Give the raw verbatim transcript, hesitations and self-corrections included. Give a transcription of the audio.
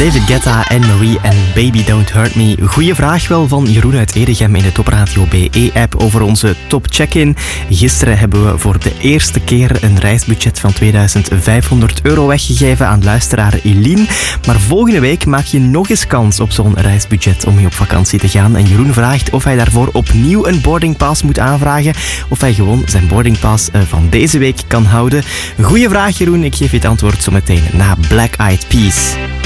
David Guetta en Marie en Baby Don't Hurt Me. Goeie vraag wel van Jeroen uit Edegem in de Top Radio B E-app over onze top check-in. Gisteren hebben we voor de eerste keer een reisbudget van tweeduizend vijfhonderd euro weggegeven aan luisteraar Eline. Maar volgende week maak je nog eens kans op zo'n reisbudget om mee op vakantie te gaan. En Jeroen vraagt of hij daarvoor opnieuw een boardingpass moet aanvragen of hij gewoon zijn boardingpass van deze week kan houden. Goeie vraag Jeroen, ik geef je het antwoord zo meteen na Black Eyed Peas.